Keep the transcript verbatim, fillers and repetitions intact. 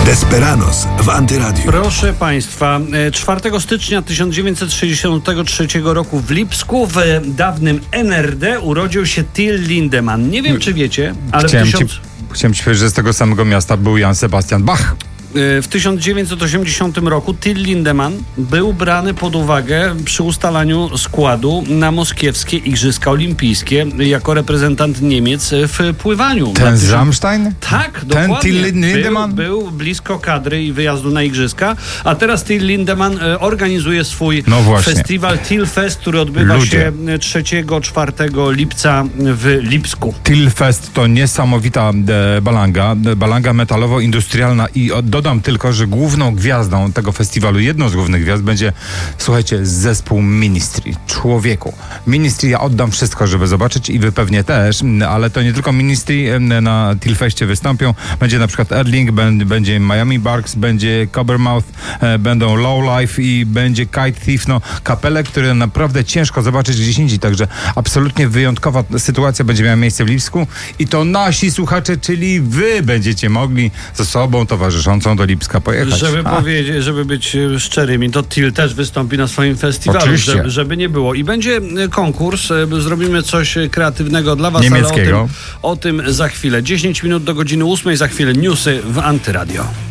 Desperados w Antyradiu. Proszę Państwa, czwartego stycznia tysiąc dziewięćset sześćdziesiątego trzeciego roku w Lipsku, w dawnym N R D, urodził się Till Lindemann. Nie wiem, czy wiecie, ale Chciałem, w tysiąc... ci, chciałem ci powiedzieć, że z tego samego miasta był Jan Sebastian Bach. W tysiąc dziewięćset osiemdziesiątym roku Till Lindemann był brany pod uwagę przy ustalaniu składu na moskiewskie Igrzyska Olimpijskie jako reprezentant Niemiec w pływaniu. Ten z Rammstein? Tak, Ten dokładnie. Till Lindemann? Był, był blisko kadry i wyjazdu na Igrzyska, a teraz Till Lindemann e, organizuje swój no festiwal Till Fest, który odbywa Ludzie. się trzeciego czwartego lipca w Lipsku. Till Fest to niesamowita e, balanga, e, balanga metalowo-industrialna i o, dodam tylko, że główną gwiazdą tego festiwalu, jedną z głównych gwiazd będzie, słuchajcie, zespół Ministry. Człowieku. Ministry, ja oddam wszystko, żeby zobaczyć i wy pewnie też, ale to nie tylko Ministry na Till Festie wystąpią. Będzie na przykład Erling, będzie Miami Barks, będzie Coppermouth, będą Lowlife i będzie Kite Thief. No, kapele, które naprawdę ciężko zobaczyć gdzieś indziej, także absolutnie wyjątkowa sytuacja będzie miała miejsce w Lipsku i to nasi słuchacze, czyli wy będziecie mogli z osobą towarzyszącą do Lipska pojechać. Żeby A. powiedzieć, żeby być szczerymi, to Till też wystąpi na swoim festiwalu, Oczywiście. żeby, żeby nie było. I będzie konkurs, zrobimy coś kreatywnego dla was, niemieckiego. ale o tym, o tym za chwilę. dziesięć minut do godziny ósmej, za chwilę newsy w Antyradio.